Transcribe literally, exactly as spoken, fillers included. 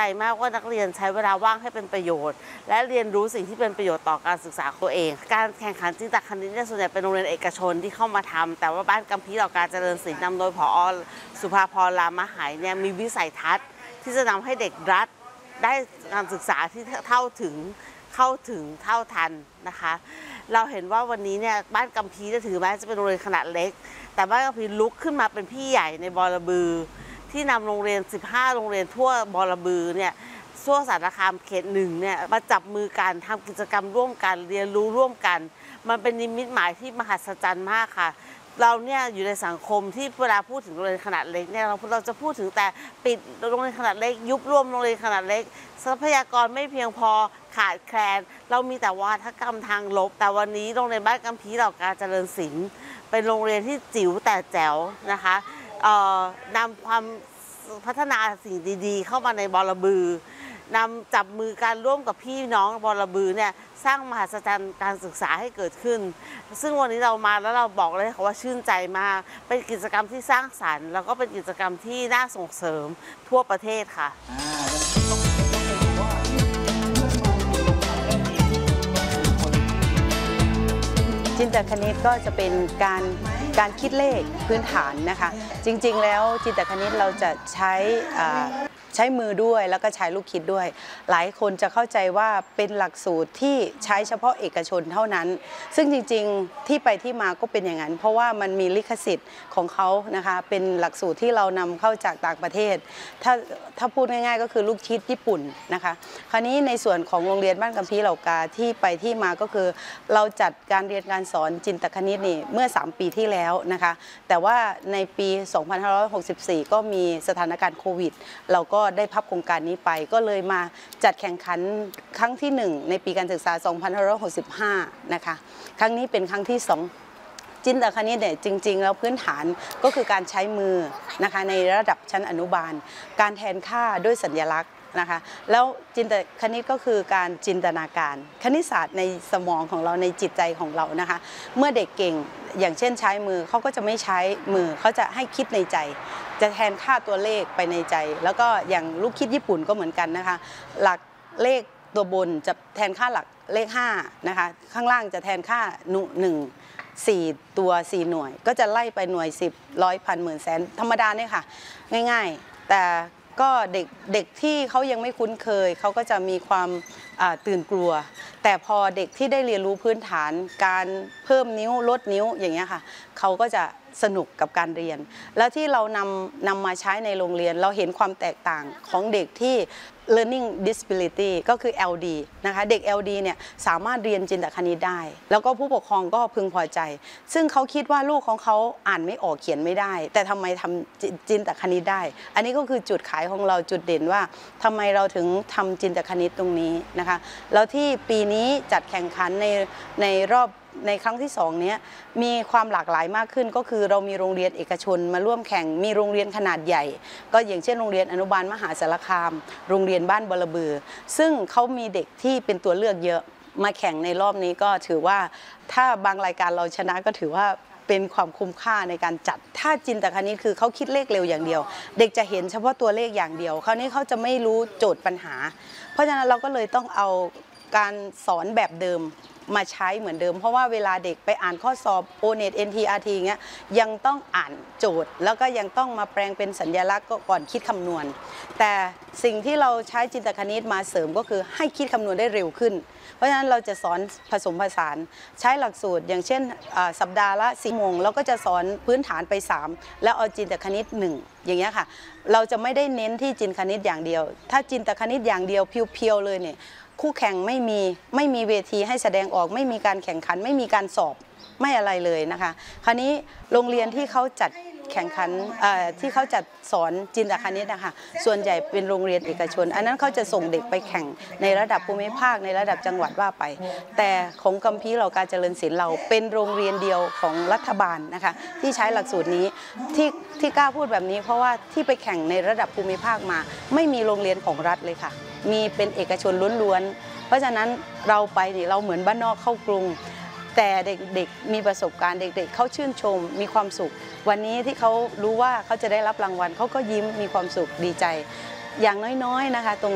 มากว่านักเรียนใช้เวลาว่างให้เป็นประโยชน์และเรียนรู้สิ่งที่เป็นประโยชน์ต่อการศึกษาตัวเองการแข่งขันจินตคณิตเนี่ยส่วนใหญ่เป็นโรงเรียนเอกชนที่เข้ามาทำแต่ว่าบ้านกัมพีเหล่าการเจริญศิลป์นำโดยผอ.สุภาพร รามหายเนี่ยมีวิสัยทัศน์ที่จะนำให้เด็กรัฐได้การศึกษาที่เท่าถึงเข้าถึงเท่าทันนะคะเราเห็นว่าวันนี้เนี่ยบ้านกัมพีจะถือแม้จะเป็นโรงเรียนขนาดเล็กแต่บ้านกัมพีลุกขึ้นมาเป็นพี่ใหญ่ในบอระบือที่นำโรงเรียนสิบห้าโรงเรียนทั่วบอระบือเนี่ยทั่วสารคามเขตหนึ่งเนี่ยมาจับมือกันทำกิจกรรมร่วมกันเรียนรู้ร่วมกันมันเป็นนิมิตหมายที่มหัศจรรย์มากค่ะเราเนี่ยอยู่ในสังคมที่เวลาพูดถึงโรงเรียนขนาดเล็กเนี่ยเราเราจะพูดถึงแต่ปิดโรงเรียนขนาดเล็กยุบรวมโรงเรียนขนาดเล็กทรัพยากรไม่เพียงพอขาดแคลนเรามีแต่วาทกรรมทางลบแต่วันนี้โรงเรียนบ้านกัมพีเหล่าการเจริญศิลป์เป็นโรงเรียนที่จิ๋วแต่แจ๋วนะคะนำความพัฒนาสิ่งดีๆเข้ามาในบอระบือนำจับมือการร่วมกับพี่น้องบอระบือเนี่ยสร้างมหัศจรรย์การศึกษาให้เกิดขึ้นซึ่งวันนี้เรามาแล้วเราบอกเลยค่ะว่าชื่นใจมากเป็นกิจกรรมที่สร้างสรรค์แล้วก็เป็นกิจกรรมที่น่าส่งเสริมทั่วประเทศค่ะจินตคณิตก็จะเป็นการการคิดเลขพื้นฐานนะคะจริงๆแล้วจินตคณิตเราจะใช้ใช้มือด้วยแล้วก็ใช้ลูกคิดด้วยหลายคนจะเข้าใจว่าเป็นหลักสูตรที่ใช้เฉพาะเอกชนเท่านั้นซึ่งจริงๆที่ไปที่มาก็เป็นอย่างนั้นเพราะว่ามันมีลิขสิทธิ์ของเขานะคะเป็นหลักสูตรที่เรานำเข้าจากต่างประเทศถ้าถ้าพูดง่ายๆก็คือลูกคิดญี่ปุ่นนะคะคราวนี้ในส่วนของโรงเรียนบ้านกัมพีเหล่ากาที่ไปที่มาก็คือเราจัดการเรียนการสอนจินตคณิตนี่เมื่อสามปีที่แล้วนะคะแต่ว่าในปีสองพันห้าร้อยหกสิบสี่ก็มีสถานการณ์โควิดเราก็ได้พับโครงการนี้ไปก็เลยมาจัดแข่งขันครั้งที่หนึ่งในปีการศึกษาสองพันห้าร้อยหกสิบห้านะคะครั้งนี้เป็นครั้งที่สองจินตคณิตเนี่ยจริงๆแล้วพื้นฐานก็คือการใช้มือนะคะในระดับชั้นอนุบาลการแทนค่าด้วยสัญลักษณ์นะคะแล้วจินตคณิตก็คือการจินตนาการคณิตศาสตร์ในสมองของเราในจิตใจของเรานะคะเมื่อเด็กเก่งอย่างเช่นใช้มือเขาก็จะไม่ใช้มือเขาจะให้คิดในใจจะแทนค่าตัวเลขไปในใจแล้วก็อย่างลูกคิดญี่ปุ่นก็เหมือนกันนะคะหลักเลขตัวบนจะแทนค่าหลักเลขห้านะคะข้างล่างจะแทนค่าหนึ่งสี่ตัวสี่หน่วยก็จะไล่ไปหน่วยสิบร้อยพันหมื่นแสนธรรมดาเนี่ยค่ะง่ายๆแต่ก็เด็กเด็กที่เขายังไม่คุ้นเคยเขาก็จะมีความตื่นกลัวแต่พอเด็กที่ได้เรียนรู้พื้นฐานการเพิ่มนิ้วลดนิ้วอย่างเงี้ยค่ะเขาก็จะสนุกกับการเรียนแล้วที่เรานำนำมาใช้ในโรงเรียนเราเห็นความแตกต่างของเด็กที่ learning disability ก็คือ แอล ดี นะคะเด็ก แอล ดี เนี่ยสามารถเรียนจินตคณิตได้แล้วก็ผู้ปกครองก็พึงพอใจซึ่งเขาคิดว่าลูกของเขาอ่านไม่ออกเขียนไม่ได้แต่ทำไมทำจินตคณิตได้อันนี้ก็คือจุดขายของเราจุดเด่นว่าทำไมเราถึงทำจินตคณิตตรงนี้นะคะแล้วที่ปีนี้จัดแข่งขันในในรอบในครั้งที่สองนี้มีความหลากหลายมากขึ้นก็คือเรามีโรงเรียนเอกชนมาร่วมแข่งมีโรงเรียนขนาดใหญ่ก็อย่างเช่นโรงเรียนอนุบาลมหาสารคามโรงเรียนบ้านบอระบือซึ่งเขามีเด็กที่เป็นตัวเลือกเยอะมาแข่งในรอบนี้ก็ถือว่าถ้าบางรายการเราชนะก็ถือว่าเป็นความคุ้มค่าในการจัดถ้าจินตคณิตคือเขาคิดเลขเร็วอย่างเดียวเด็กจะเห็นเฉพาะตัวเลขอย่างเดียวคราวนี้เขาจะไม่รู้โจทย์ปัญหาเพราะฉะนั้นเราก็เลยต้องเอาการสอนแบบเดิมมาใช้เหมือนเดิมเพราะว่าเวลาเด็กไปอ่านข้อสอบ โอ เน็ต เอ็น ที อาร์ ที เงี้ยยังต้องอ่านโจทย์แล้วก็ยังต้องมาแปลงเป็นสัญลักษณ์ก่อนคิดคำนวณแต่สิ่งที่เราใช้จินตคณิตมาเสริมก็คือให้คิดคำนวณได้เร็วขึ้นเพราะฉะนั้นเราจะสอนผสมผสานใช้หลักสูตรอย่างเช่นสัปดาห์ละสี่โมงเราก็จะสอนพื้นฐานไปสามแล้วเอาจินตคณิตหนึ่งอย่างเงี้ยค่ะเราจะไม่ได้เน้นที่จินตคณิตอย่างเดียวถ้าจินตคณิตอย่างเดียวเพียวๆเลยเนี่ยคู่แข่งไม่มีไม่มีเวทีให้แสดงออกไม่มีการแข่งขันไม่มีการสอบไม่อะไรเลยนะคะคราวนี้โรงเรียนที่เขาจัดแข่งขันที่เขาจัดสอนจินตคณิตนะคะส่วนใหญ่เป็นโรงเรียนเอกชนอันนั้นเขาจะส่งเด็กไปแข่งในระดับภูมิภาคในระดับจังหวัดว่าไปแต่ของกัมพีเหล่าการเจริญศิลป์เราเป็นโรงเรียนเดียวของรัฐบาลนะคะที่ใช้หลักสูตรนี้ที่ที่กล้าพูดแบบนี้เพราะว่าที่ไปแข่งในระดับภูมิภาคมาไม่มีโรงเรียนของรัฐเลยค่ะมีเป็นเอกชนล้วนๆเพราะฉะนั้นเราไปนี่เราเหมือนบ้านนอกเข้ากรุงแต่เด็กๆมีประสบการณ์เด็กๆเขาชื่นชมมีความสุขวันนี้ที่เขารู้ว่าเขาจะได้รับรางวัลเขาก็ยิ้มมีความสุขดีใจอย่างน้อยๆนะคะตรง